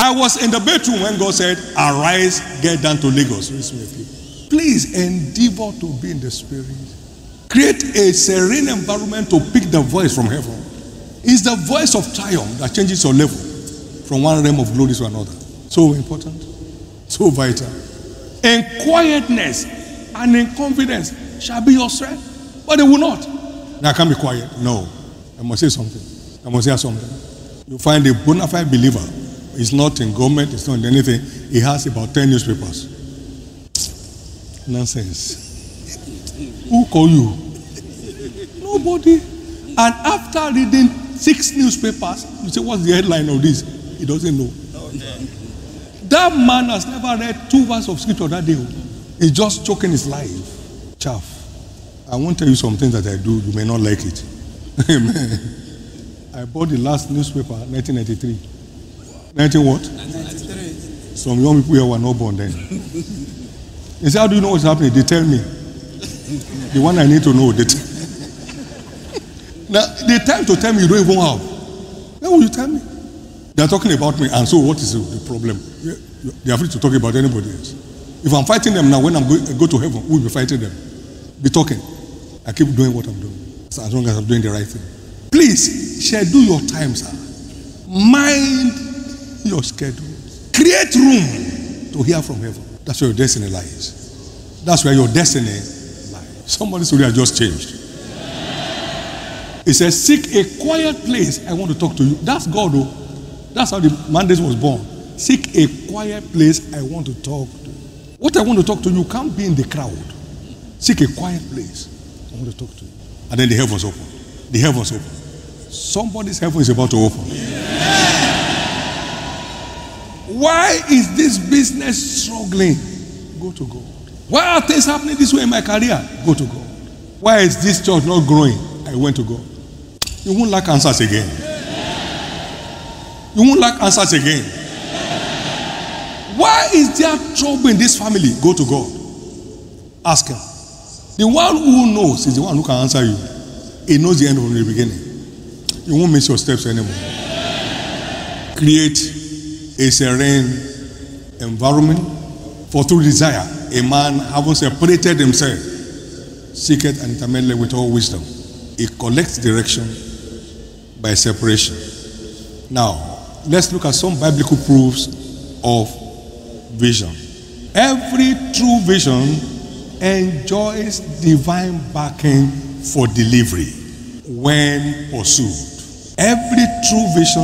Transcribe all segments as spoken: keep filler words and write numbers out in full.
I was in the bedroom when God said, arise, get down to Lagos. Please endeavor to be in the spirit. Create a serene environment to pick the voice from heaven. It's the voice of triumph that changes your level from one realm of glory to another. So important, so vital. In quietness and in confidence shall be your strength. But they will not. Now I can't be quiet. No. I must say something. I must say something. You find a bona fide believer. It's not in government, it's not in anything. He has about ten newspapers. Nonsense. Who call you? Nobody. And after reading six newspapers, you say, what's the headline of this? He doesn't know. That man has never read two verses of scripture that day. He's just choking his life. Chaff. I won't tell you some things that I do. You may not like it. Amen. I bought the last newspaper, nineteen ninety-three. nineteen what? nineteen ninety-three. Some young people here were not born then. They say, how do you know what's happening? They tell me. The one I need to know. They t- now, the time to tell me you don't even have. When will you tell me? They are talking about me, and so what is the problem? They are free to talk about anybody else. If I'm fighting them now, when I'm going, I go to heaven, who will be fighting them? Be talking. I keep doing what I'm doing, as long as I'm doing the right thing. Please, schedule your time, sir. Mind your schedule. Create room to hear from heaven. That's where your destiny lies. That's where your destiny lies. Somebody's story has just changed. It says, seek a quiet place. I want to talk to you. That's God, though. That's how the mandate was born. Seek a quiet place. I want to talk to you. What I want to talk to you can't be in the crowd. Seek a quiet place. I want to talk to you. And then the heavens open. The heavens open. Somebody's heaven is about to open. Why is this business struggling? Go to God. Why are things happening this way in my career? Go to God. Why is this church not growing? I went to God. You won't lack answers again. You won't lack answers again. Why is there trouble in this family? Go to God. Ask him. The one who knows is the one who can answer you. He knows the end from the beginning. You won't miss your steps anymore. Create a serene environment. For through desire, a man having separated himself, seeketh and intermeddleth with all wisdom. He collects direction by separation. Now, let's look at some biblical proofs of vision. Every true vision enjoys divine backing for delivery when pursued. Every true vision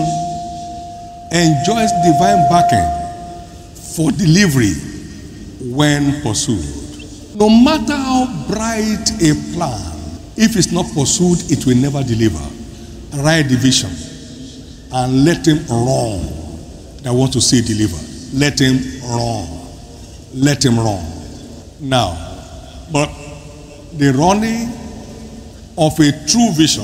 enjoys divine backing for delivery when pursued. No matter how bright a plan, if it's not pursued, it will never deliver. Write the vision and let him run that wants to see it delivered. Let him run. Let him run. Now, but the running of a true vision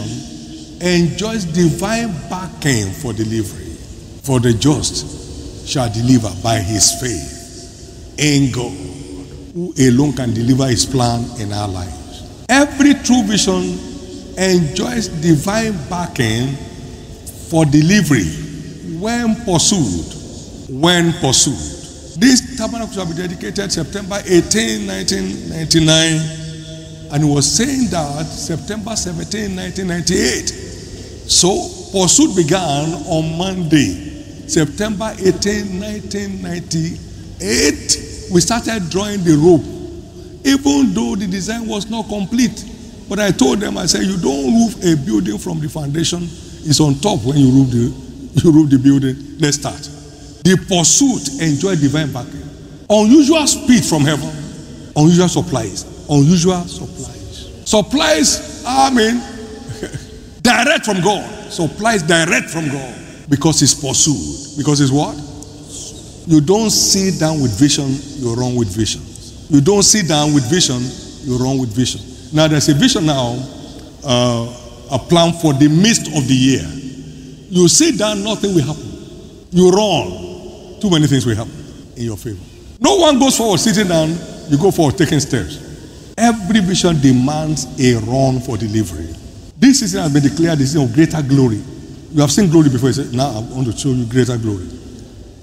enjoys divine backing for delivery. For the just shall deliver by his faith in God, who alone can deliver his plan in our lives. Every true vision enjoys divine backing for delivery when pursued. When pursued. This tabernacle shall be dedicated September eighteenth, nineteen ninety-nine, and it was saying that September seventeenth, nineteen ninety-eight. So pursuit began on Monday, September eighteenth, nineteen ninety-eight. We started drawing the rope, even though the design was not complete. But I told them, I said, you don't roof a building from the foundation. It's on top when you roof the, you roof the building. Let's start. The pursuit enjoyed divine backing. Unusual speed from heaven. Unusual supplies. Unusual supplies. Supplies, I mean, direct from God. Supplies direct from God. Because it's pursued. Because it's what? You don't sit down with vision, you run with vision. You don't sit down with vision, you run with vision. Now there's a vision now, uh, a plan for the midst of the year. You sit down, nothing will happen. You run, too many things will happen in your favor. No one goes forward sitting down, you go forward taking steps. Every vision demands a run for delivery. This season has been declared the season of greater glory. You have seen glory before, you say, now I want to show you greater glory.